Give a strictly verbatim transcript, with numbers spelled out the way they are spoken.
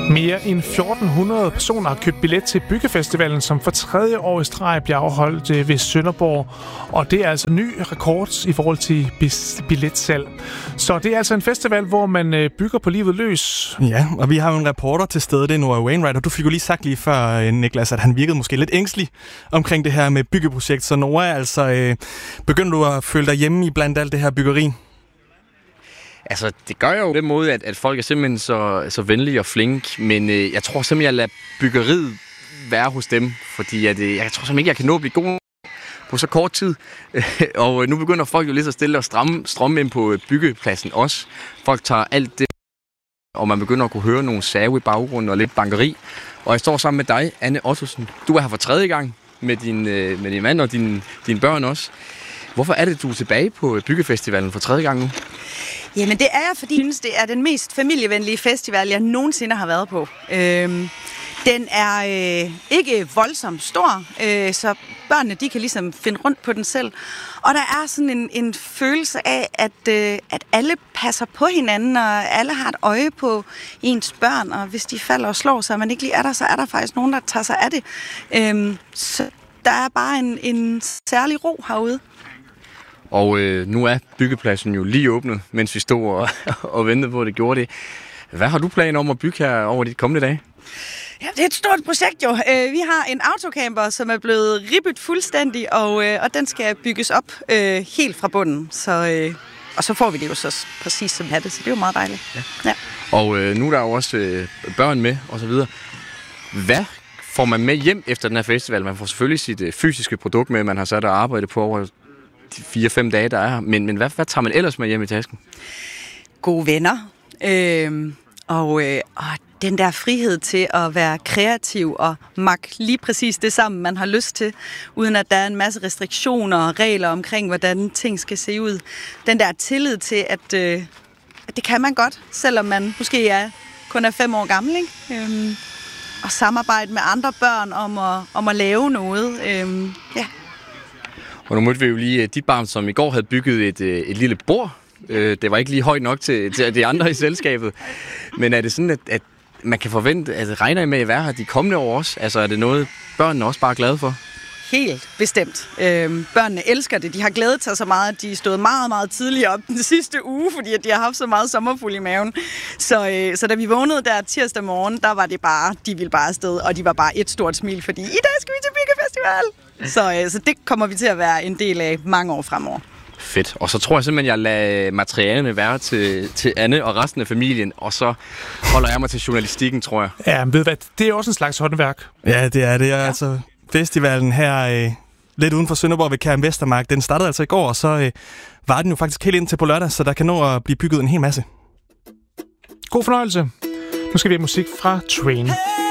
Mere end fjorten hundrede personer har købt billet til Byggefestivalen, som for tredje år i streg bliver afholdt ved Sønderborg. Og det er altså ny rekord i forhold til billetsalg. Så det er altså en festival, hvor man bygger på livet løs. Ja, og vi har jo en reporter til stede, det er Nora Wainwright, og du fik jo lige sagt lige før, Niklas, at han virkede måske lidt ængstelig omkring det her med byggeprojekt. Så Nora, altså, øh, begynder du at føle dig hjemme i blandt alt det her byggeri? Altså, det gør jeg jo på den måde, at, at folk er simpelthen så, så venlige og flinke, men øh, jeg tror simpelthen, jeg lader byggeriet være hos dem, fordi at, øh, jeg tror simpelthen ikke, jeg kan nå at blive god på så kort tid. Og nu begynder folk jo lige så stille at stramme, strømme ind på byggepladsen også. Folk tager alt det, og man begynder at kunne høre nogle save i baggrunden og lidt bankeri. Og jeg står sammen med dig, Anne Ottosen. Du er her for tredje gang med din, øh, med din mand og din, dine børn også. Hvorfor er det, du er tilbage på Byggefestivalen for tredje gang nu? Jamen det er jeg, fordi jeg synes, det er den mest familievenlige festival, jeg nogensinde har været på. Øhm, den er øh, ikke voldsomt stor, øh, så børnene de kan ligesom finde rundt på den selv. Og der er sådan en, en følelse af, at, øh, at alle passer på hinanden, og alle har et øje på ens børn. Og hvis de falder og slår sig, og man ikke lige er der, så er der faktisk nogen, der tager sig af det. Øhm, så der er bare en, en særlig ro herude. Og øh, nu er byggepladsen jo lige åbnet, mens vi stod og, og ventede på, at det gjorde det. Hvad har du planer om at bygge her over de kommende dage? Ja, det er et stort projekt jo. Vi har en autocamper, som er blevet ribbet fuldstændig, og, og den skal bygges op øh, helt fra bunden. Så, øh, og så får vi det jo så præcis som vi har det, så det er jo meget dejligt. Ja. Ja. Og øh, nu er der jo også øh, børn med og så videre. Hvad får man med hjem efter den her festival? Man får selvfølgelig sit øh, fysiske produkt med, man har sat og arbejdet på over de fire-fem dage, der er her. Men, men hvad, hvad tager man ellers med hjem i tasken? Gode venner. Øh, og, øh, og den der frihed til at være kreativ og makke lige præcis det sammen, man har lyst til, uden at der er en masse restriktioner og regler omkring, hvordan ting skal se ud. Den der tillid til, at, øh, at det kan man godt, selvom man måske er, kun er fem år gammel, ikke? Øh, og samarbejde med andre børn om at, om at lave noget. Øh, ja. Og nu mødte vi jo lige dit barn, som i går havde bygget et, et lille bord. Det var ikke lige højt nok til, til de andre i selskabet. Men er det sådan, at, at man kan forvente, at regner I med at være her de kommende år også? Altså er det noget, børnene også bare er glade for? Helt bestemt. Øhm, børnene elsker det. De har glædet sig så meget, at de er stået meget, meget tidligere op den sidste uge, fordi at de har haft så meget sommerfugl i maven. Så, øh, så da vi vågnede der tirsdag morgen, der var det bare, de ville bare afsted, og de var bare et stort smil, fordi i dag skal vi til Byggefestival. Så, øh, så det kommer vi til at være en del af mange år fremover. Fedt. Og så tror jeg simpelthen, jeg lader materialerne være til, til Anne og resten af familien, og så holder jeg mig til journalistikken, tror jeg. Ja, men ved du hvad, det er også en slags håndværk. Ja, det er det. Ja. Altså, festivalen her øh, lidt uden for Sønderborg ved Kærum Vestermark, den startede altså i går, og så øh, var den jo faktisk helt indtil på lørdag, så der kan nå at blive bygget en hel masse. God fornøjelse. Nu skal vi have musik fra Train.